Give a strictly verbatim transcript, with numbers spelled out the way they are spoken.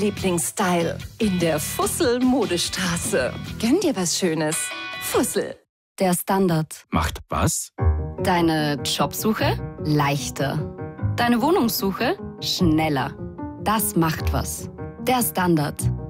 Lieblingsstyle in der Fussel-Modestraße. Gönn dir was Schönes. Fussel. Der Standard. Macht was? Deine Jobsuche leichter. Deine Wohnungssuche schneller. Das macht was. Der Standard.